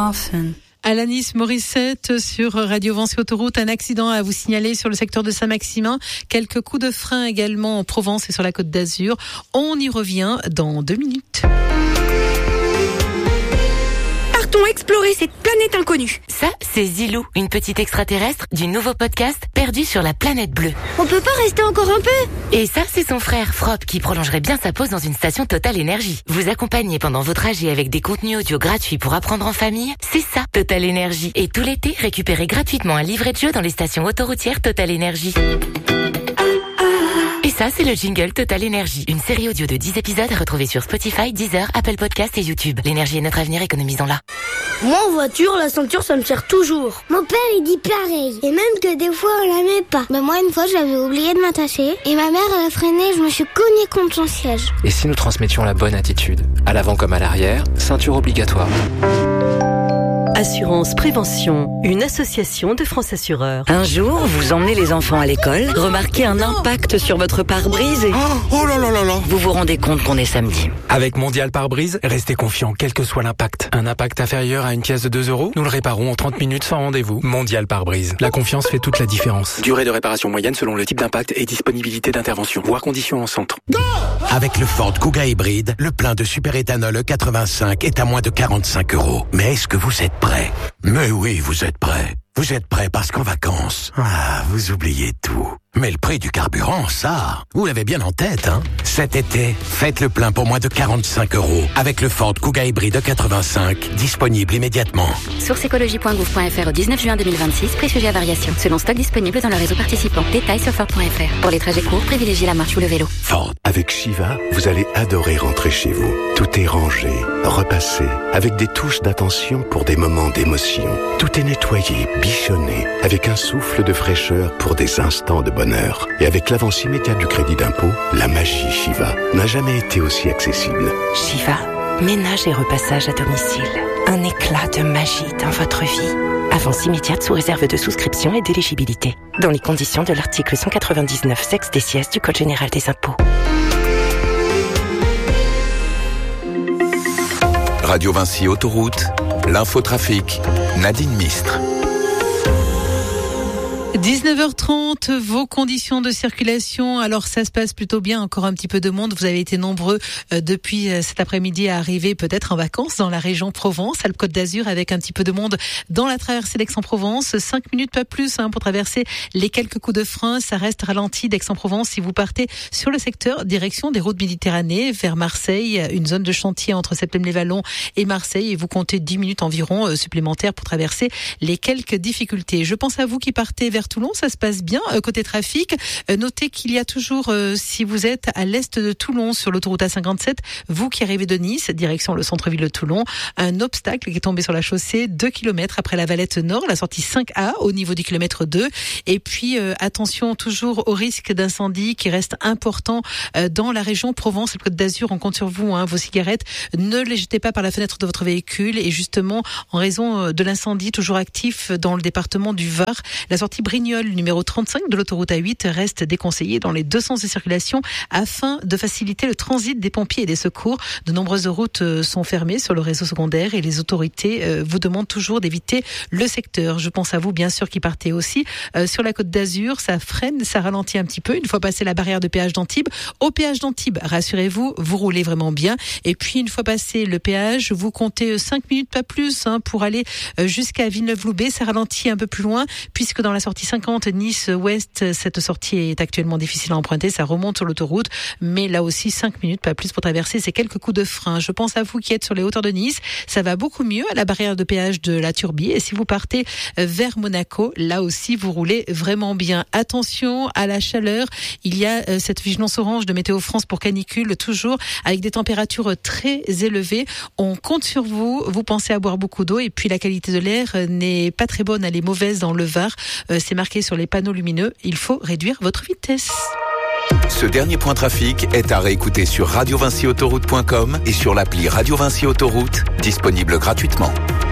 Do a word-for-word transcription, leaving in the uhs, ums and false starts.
often. Alanis Morissette sur Radio Vinci Autoroute. Un accident à vous signaler sur le secteur de Saint-Maximin. Quelques coups de frein également en Provence et sur la Côte d'Azur. On y revient dans deux minutes. Partons explorer cette planète inconnue. Ça, c'est Zilou, une petite extraterrestre du nouveau podcast Perdu sur la planète bleue. On peut pas rester encore un peu? Et ça, c'est son frère Frop qui prolongerait bien sa pause dans une station Total Énergie. Vous accompagner pendant vos trajets avec des contenus audio gratuits pour apprendre en famille, c'est ça, Total Énergie. Et tout l'été, récupérez gratuitement un livret de jeu dans les stations autoroutières Total Énergie. Et ça, c'est le jingle Total Énergie. Une série audio de dix épisodes à retrouver sur Spotify, Deezer, Apple Podcasts et YouTube. L'énergie est notre avenir, économisons-la. Moi, en voiture, la ceinture, ça me sert toujours. Mon père, il dit pareil. Et même que des fois, on la met pas. Ben moi, une fois, j'avais oublié de m'attacher. Et ma mère, elle a freiné, je me suis cognée contre son siège. Et si nous transmettions la bonne attitude? À l'avant comme à l'arrière, ceinture obligatoire. Assurance Prévention, une association de France Assureurs. Un jour, vous emmenez les enfants à l'école, remarquez un impact sur votre pare-brise et... Oh, oh là là là là. Vous vous rendez compte qu'on est samedi. Avec Mondial Pare-Brise, restez confiant quel que soit l'impact. Un impact inférieur à une pièce de deux euros, nous le réparons en trente minutes sans rendez-vous. Mondial Pare-Brise. La confiance fait toute la différence. Durée de réparation moyenne selon le type d'impact et disponibilité d'intervention. Voir conditions en centre. Go! Avec le Ford Kuga hybride, le plein de superéthanol E quatre-vingt-cinq est à moins de quarante-cinq euros. Mais est-ce que vous êtes prêts? Mais oui, vous êtes prêts. Vous êtes prêts parce qu'en vacances, ah, vous oubliez tout. Mais le prix du carburant, ça, vous l'avez bien en tête, hein. Cet été, faites le plein pour moins de quarante-cinq euros avec le Ford Kuga hybride E quatre-vingt-cinq, disponible immédiatement. Source écologie point gouv point f r au dix-neuf juin deux mille vingt-six, prix sujet à variation. Selon stock disponible dans le réseau participant. Détails sur Ford point f r. Pour les trajets courts, privilégiez la marche ou le vélo. Ford. Avec Shiva, vous allez adorer rentrer chez vous. Tout est rangé, repassé, avec des touches d'attention pour des moments d'émotion. Tout est nettoyé, bichonné, avec un souffle de fraîcheur pour des instants de bonheur. Et avec l'avance immédiate du crédit d'impôt, la magie Shiva n'a jamais été aussi accessible. Shiva, ménage et repassage à domicile. Un éclat de magie dans votre vie. Avance immédiate sous réserve de souscription et d'éligibilité. Dans les conditions de l'article cent quatre-vingt-dix-neuf sexe des sièges du Code général des impôts. Radio Vinci Autoroute, l'infotrafic, Nadine Mistre. dix-neuf heures trente, vos conditions de circulation. Alors ça se passe plutôt bien, encore un petit peu de monde. Vous avez été nombreux euh, depuis euh, cet après-midi à arriver peut-être en vacances dans la région Provence, Alpes-Côte d'Azur, avec un petit peu de monde dans la traversée d'Aix-en-Provence. Cinq minutes, pas plus, hein, pour traverser les quelques coups de frein. Ça reste ralenti d'Aix-en-Provence si vous partez sur le secteur direction des routes Méditerranée vers Marseille, une zone de chantier entre Septem-les-Vallons et Marseille, et vous comptez dix minutes environ euh, supplémentaires pour traverser les quelques difficultés. Je pense à vous qui partez vers Toulon, ça se passe bien. Euh, côté trafic, euh, notez qu'il y a toujours, euh, si vous êtes à l'est de Toulon sur l'autoroute A cinquante-sept, vous qui arrivez de Nice, direction le centre-ville de Toulon, un obstacle qui est tombé sur la chaussée deux kilomètres après la Valette Nord, la sortie cinq A au niveau du kilomètre deux. Et puis euh, attention toujours au risque d'incendie qui reste important euh, dans la région Provence et Côte d'Azur. On compte sur vous, hein, vos cigarettes, ne les jetez pas par la fenêtre de votre véhicule. Et justement, en raison de l'incendie toujours actif dans le département du Var, la sortie Brignoles, numéro trente-cinq de l'autoroute A huit, reste déconseillée dans les deux sens de circulation afin de faciliter le transit des pompiers et des secours. De nombreuses routes sont fermées sur le réseau secondaire et les autorités vous demandent toujours d'éviter le secteur. Je pense à vous, bien sûr, qui partez aussi sur la Côte d'Azur. Ça freine, ça ralentit un petit peu une fois passé la barrière de péage d'Antibes. Au péage d'Antibes, rassurez-vous, vous roulez vraiment bien. Et puis, une fois passé le péage, vous comptez cinq minutes, pas plus, hein, pour aller jusqu'à Villeneuve-Loubet. Ça ralentit un peu plus loin, puisque dans la sortie cinquante Nice-Ouest, cette sortie est actuellement difficile à emprunter, ça remonte sur l'autoroute, mais là aussi cinq minutes, pas plus, pour traverser ces quelques coups de frein. Je pense à vous qui êtes sur les hauteurs de Nice, ça va beaucoup mieux à la barrière de péage de la Turbie, et si vous partez vers Monaco, là aussi vous roulez vraiment bien. Attention à la chaleur, il y a cette vigilance orange de Météo France pour canicule, toujours avec des températures très élevées. On compte sur vous, vous pensez à boire beaucoup d'eau, et puis la qualité de l'air n'est pas très bonne, elle est mauvaise dans le Var. Euh, c'est marqué sur les panneaux lumineux, il faut réduire votre vitesse. Ce dernier point trafic est à réécouter sur radio vinci autoroute point com et sur l'appli Radio Vinci Autoroute, disponible gratuitement.